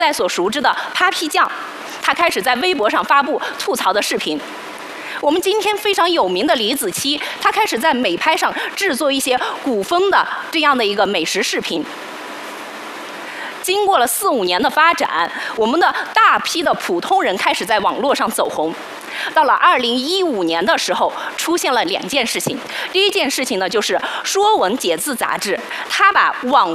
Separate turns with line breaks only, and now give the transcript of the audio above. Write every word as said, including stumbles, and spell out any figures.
在所熟知的 Papi 酱，他开始在微博上发布吐槽的视频。我们今天非常有名的李子柒，他开始在美拍上制作一些古风的这样的一个美食视频。经过了四五年的发展，我们的大批的普通人开始在网络上走红。到了二零一五年的时候，出现了两件事情。第一件事情呢，就是《说文解字》杂志，它把网